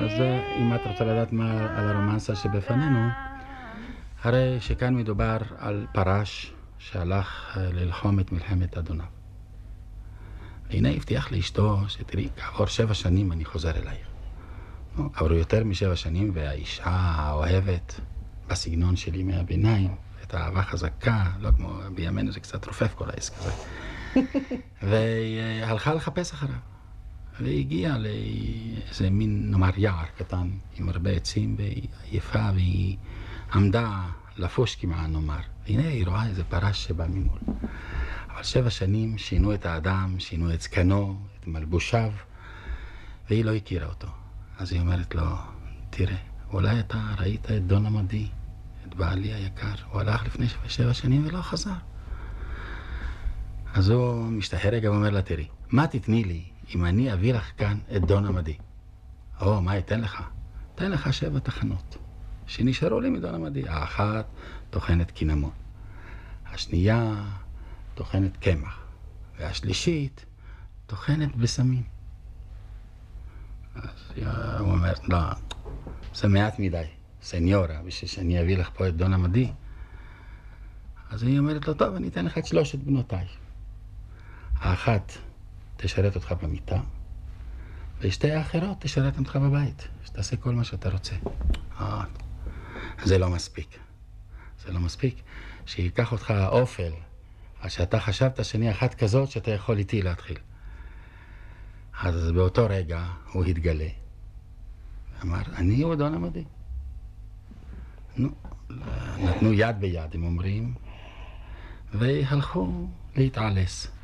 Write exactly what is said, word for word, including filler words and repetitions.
אז אם את רוצה לדעת מה על הרומנסה שבפנינו, הרי שכאן מדובר על פרש שהלך ללחום את מלחמת אדוניו. והנה הבטיח לאשתו שתראי, כעבור שבע שנים אני חוזר אלייך. עברו יותר משבע שנים, והאישה האוהבת בסגנון של ימי הביניים, את האהבה חזקה, לא כמו בימינו, זה קצת רופף כל העסק הזה. והיא הלכה לחפש אחריו. והיא הגיעה לאיזה מין, נאמר, יער קטן, עם הרבה עצים, והיא עייפה, והיא עמדה לפוש כמעט, נאמר. והנה היא רואה איזה פרש שבא ממול. אבל שבע שנים שינו את האדם, שינו את זקנו, את מלבושיו, והיא לא הכירה אותו. אז היא אומרת לו, תראה, אולי אתה ראית את דון עמדי, את בעלי היקר, הוא הלך לפני שבע שנים ולא חזר. אז הוא משתחרר רגע ואומר לה, תראי, מה תתני לי אם אני אביא לך כאן את דון עמדי? או, מה ייתן לך? תן לך שבע תחנות שנשארו לי מדון עמדי. האחת תוכנת קינמון, השנייה תוכנת קמח, והשלישית תוכנת בסמים. אז הוא אומר, לא, זה מעט מדי, סניורה, בשביל שאני אביא לך פה את דון עמדי. אז היא אומרת לו, טוב, אני אתן לך את שלושת בנותיי. האחת תשרת אותך במיטה, ושתי האחרות תשרת אותך בבית, שתעשה כל מה שאתה רוצה. אה, זה לא מספיק. זה לא מספיק שיקח אותך האופל, אז שאתה חשבת שאני אחת כזאת שאתה יכול איתי להתחיל. אז באותו רגע הוא התגלה. אמר, אני הוא דון עמדי. נו, נתנו יד ביד, הם אומרים, והלכו להתעלס.